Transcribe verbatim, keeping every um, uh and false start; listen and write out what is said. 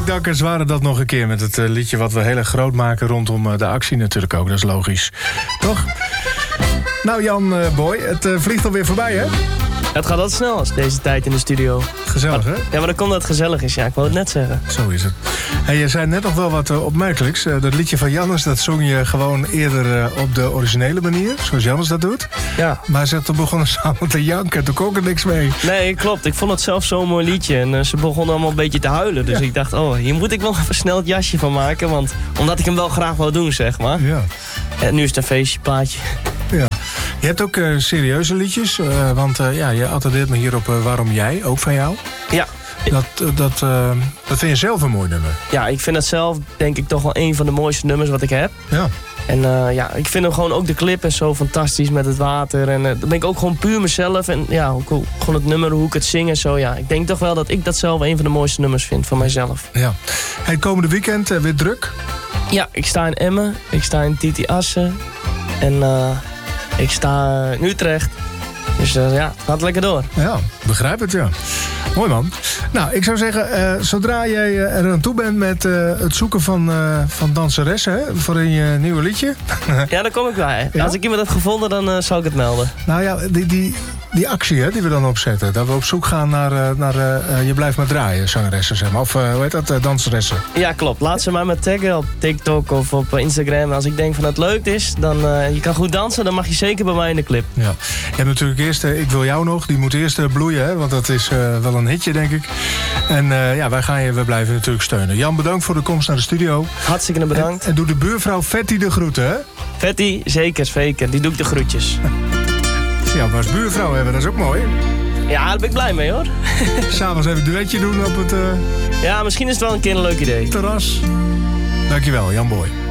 Dik-dakkers waren dat nog een keer met het uh, liedje wat we heel erg groot maken rondom uh, de actie natuurlijk ook. Dat is logisch. Toch? Nou Jan uh, Boy, het uh, vliegt alweer voorbij, hè? Het gaat altijd snel als deze tijd in de studio. Gezellig, hè? Ja, maar dan komt dat het gezellig is. Ja, ik wou het net zeggen. Zo is het. Hey, je zei net nog wel wat uh, opmerkelijks. Uh, dat liedje van Jannes, dat zong je gewoon eerder uh, op de originele manier. Zoals Jannes dat doet. Ja. Maar ze toen begonnen samen te janken. Toen kon ik er niks mee. Nee, klopt. Ik vond het zelf zo'n mooi liedje. En uh, ze begonnen allemaal een beetje te huilen. Dus ja. Ik dacht, oh, hier moet ik wel even snel het jasje van maken. Want omdat ik hem wel graag wou doen, zeg maar. Ja. En nu is het een feestje, plaatje. Ja. Je hebt ook uh, serieuze liedjes, uh, want uh, ja, je attendeert me hier op uh, Waarom Jij, ook van jou. Ja. Dat, uh, dat, uh, dat vind je zelf een mooi nummer. Ja, ik vind het zelf denk ik toch wel een van de mooiste nummers wat ik heb. Ja. En uh, ja, ik vind hem gewoon ook de clip en zo fantastisch met het water. En uh, dan ben ik ook gewoon puur mezelf. En ja, ook, gewoon het nummer, hoe ik het zing en zo. Ja, ik denk toch wel dat ik dat zelf een van de mooiste nummers vind van mijzelf. Ja. Hey, komende weekend uh, weer druk? Ja, ik sta in Emmen. Ik sta in Titi Assen. En... Uh, Ik sta in Utrecht. Dus uh, ja, het gaat lekker door. Ja, begrijp het, ja. Mooi man. Nou, ik zou zeggen, uh, zodra jij uh, er aan toe bent met uh, het zoeken van, uh, van danseressen, hè, voor een uh, nieuwe liedje. Ja, daar kom ik bij. Ja? Als ik iemand heb gevonden, dan uh, zal ik het melden. Nou ja, die, die, die actie hè, die we dan opzetten. Dat we op zoek gaan naar, uh, naar uh, Je Blijft Maar Draaien, zangeressen, zeg maar. Of uh, hoe heet dat, uh, danseressen. Ja, klopt. Laat ze maar met taggen op TikTok of op Instagram. En als ik denk van het leuk is, dan uh, je kan goed dansen, dan mag je zeker bij mij in de clip. Ja. Je hebt natuurlijk eerst uh, Ik Wil Jou Nog. Die moet eerst uh, bloeien, hè, want dat is uh, wel een hitje, denk ik. En uh, ja, wij gaan je, we blijven natuurlijk steunen. Jan, bedankt voor de komst naar de studio. Hartstikke bedankt. En, en doe de buurvrouw Vetty de groeten, hè? Vetty, zeker, zeker. Die doe ik de groetjes. Ja, maar als buurvrouw hebben, dat is ook mooi. Ja, daar ben ik blij mee, hoor. S'avonds even een duetje doen op het... Uh... Ja, misschien is het wel een keer een leuk idee. Terras. Dankjewel, Jan Boy.